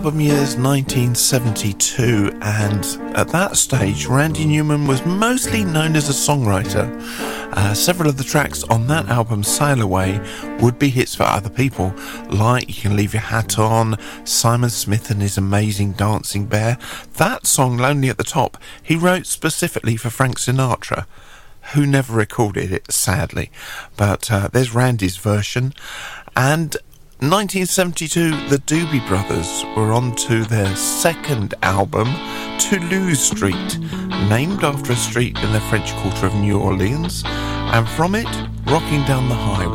Album year's 1972, and at that stage Randy Newman was mostly known as a songwriter. Several of the tracks on that album, Sail Away, would be hits for other people, like You Can Leave Your Hat On, Simon Smith and His Amazing Dancing Bear. That song, Lonely at the Top, he wrote specifically for Frank Sinatra, who never recorded it, sadly. But there's Randy's version. And 1972, the Doobie Brothers were on to their second album, Toulouse Street, named after a street in the French Quarter of New Orleans, and from it, Rocking Down the Highway.